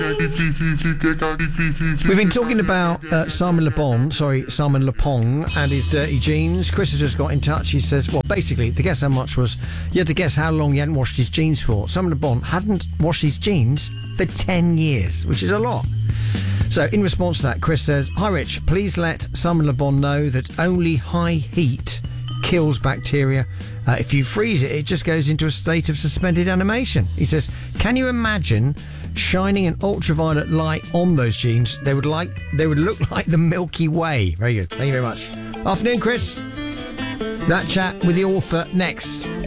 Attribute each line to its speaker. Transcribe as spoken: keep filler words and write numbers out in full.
Speaker 1: We've been talking about uh, Simon Le Bon, sorry, Simon Le Pong and his dirty jeans. Chris has just got in touch. He says, well, basically, the guess how much was, you had to guess how long he hadn't washed his jeans for. Simon Le Bon hadn't washed his jeans for ten years, which is a lot. So, in response to that, Chris says, hi, Rich, please let Simon Le Bon know that only high heat kills bacteria. Uh, if you freeze it, it just goes into a state of suspended animation. He says, can you imagine shining an ultraviolet light on those jeans? They would like they would look like the Milky Way. Very good. Thank you very much. Afternoon, Chris. That chat with the author next.